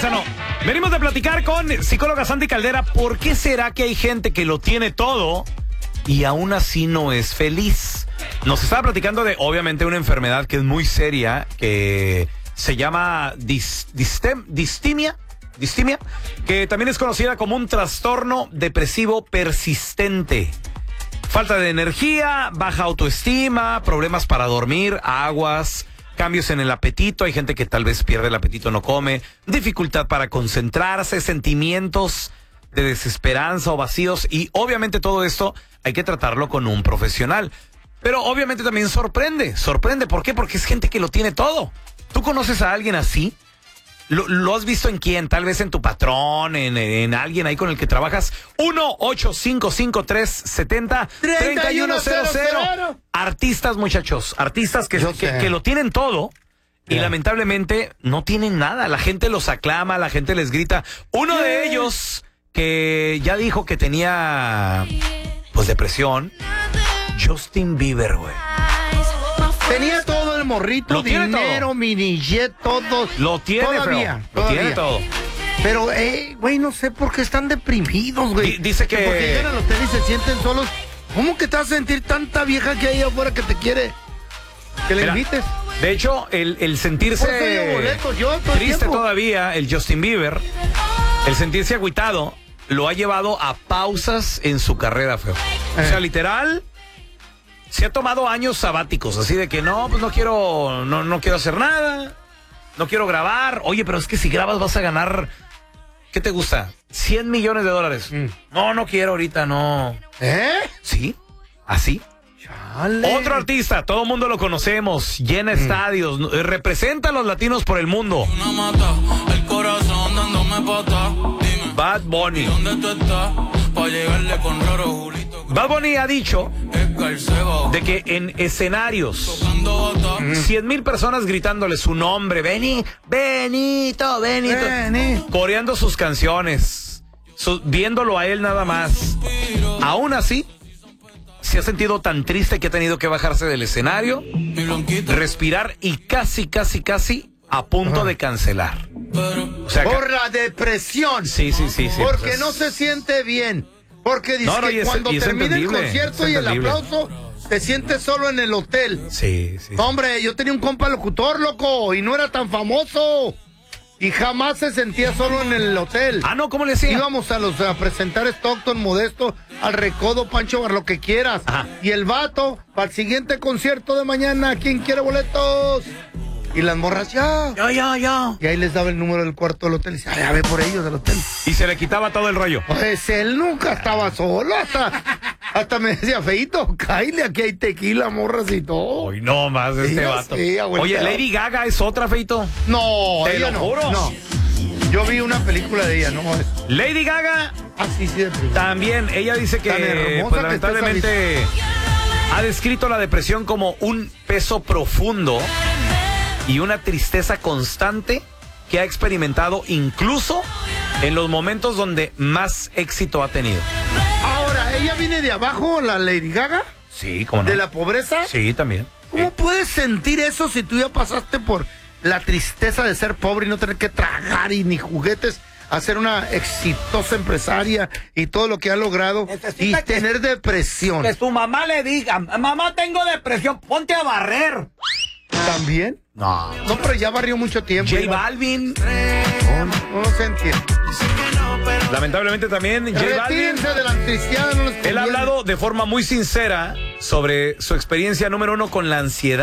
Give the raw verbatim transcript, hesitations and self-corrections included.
paisano. Venimos de platicar con psicóloga Sandy Caldera. ¿Por qué será que hay gente que lo tiene todo y aún así no es feliz? Nos estaba platicando de, obviamente, una enfermedad que es muy seria, que se llama dis, distem, distimia, distimia, que también es conocida como un trastorno depresivo persistente. Falta de energía, baja autoestima, problemas para dormir, aguas, cambios en el apetito. Hay gente que tal vez pierde el apetito, no come, dificultad para concentrarse, sentimientos de desesperanza o vacíos. Y obviamente todo esto hay que tratarlo con un profesional. Pero obviamente también sorprende, sorprende. ¿Por qué? Porque es gente que lo tiene todo. ¿Tú conoces a alguien así? ¿Lo, lo has visto en quién? Tal vez en tu patrón, en, en alguien ahí con el que trabajas. uno ocho cinco cinco tres siete cero tres uno cero cero. Artistas, muchachos. Artistas que, que, que lo tienen todo y yeah. lamentablemente no tienen nada. La gente los aclama, la gente les grita. Uno yeah. de ellos que ya dijo que tenía pues depresión, Justin Bieber, güey. Tenía todo el morrito, dinero, mini jet, todo. Lo tiene, todavía, bro. Lo tiene todo. Pero, eh, güey, no sé por qué están deprimidos, güey. D- dice que... Porque llegan al hotel y se sienten solos. ¿Cómo que te vas a sentir tanta vieja que hay afuera que te quiere? Que le Mira, invites. De hecho, el, el sentirse Por eso yo boleto, yo, todo triste tiempo. todavía, el Justin Bieber, el sentirse agüitado, lo ha llevado a pausas en su carrera, feo. Eh. O sea, literal... Se ha tomado años sabáticos, así de que no, pues no quiero, no, no quiero hacer nada, no quiero grabar. Oye, pero es que si grabas vas a ganar, ¿qué te gusta? cien millones de dólares. Mm. No, no quiero ahorita, no. ¿Eh? Sí, así. Chale. Otro artista, todo el mundo lo conocemos, llena mm. estadios, representa a los latinos por el mundo. Una mata, el corazón dándome pata. Dime, Bad Bunny. ¿dónde tú estás? Pa' llegarle con raro Julito. Bad Bunny ha dicho de que en escenarios cien mil personas gritándole su nombre, Beni, Benito, Benito, Beni. coreando sus canciones, su, viéndolo a él nada más. Aún así, se ha sentido tan triste que ha tenido que bajarse del escenario, respirar y casi, casi, casi a punto Ajá. de cancelar. O sea, por la depresión. Sí, sí, sí. sí porque pues, no se siente bien. Porque dice no, no, que es, cuando termina el concierto y el aplauso, te sientes solo en el hotel. Sí, sí. Hombre, yo tenía un compa locutor, loco, y no era tan famoso. Y jamás se sentía solo en el hotel. Ah, no, ¿cómo le decía? Íbamos a los a presentar Stockton, Modesto, al Recodo, Pancho Bar, lo que quieras. Ajá. Y el vato, para el siguiente concierto de mañana, ¿quién quiere boletos? Y las morras, ya. Ya, ya, ya. Y ahí les daba el número del cuarto del hotel. Y dice, a ver por ellos del hotel. Y se le quitaba todo el rollo. Pues él nunca estaba solo. Hasta, hasta me decía, Feito, cáile, aquí hay tequila, morras y todo. Ay, no más este sí, vato. Sí, Oye, Lady Gaga es otra, Feito. No, te ella lo no, juro. No. Yo vi una película de ella, ¿no? Lady Gaga. Ah, sí, sí, de también, ella dice que, pues, lamentablemente ha descrito la depresión como un peso profundo y una tristeza constante que ha experimentado incluso en los momentos donde más éxito ha tenido. Ahora, ¿ella viene de abajo, la Lady Gaga? Sí, ¿cómo no? ¿De la pobreza? Sí, también. ¿Cómo sí. puedes sentir eso si tú ya pasaste por la tristeza de ser pobre y no tener que tragar y ni juguetes, a ser una exitosa empresaria y todo lo que ha logrado? Necesita y que, tener depresión? Que su mamá le diga, mamá, tengo depresión, ponte a barrer. ¿También? No. No, pero ya barrió mucho tiempo. J Balvin. No, no, no se entiende. Lamentablemente también J Balvin. De la ansiedad, no él ha hablado de forma muy sincera sobre su experiencia número uno con la ansiedad.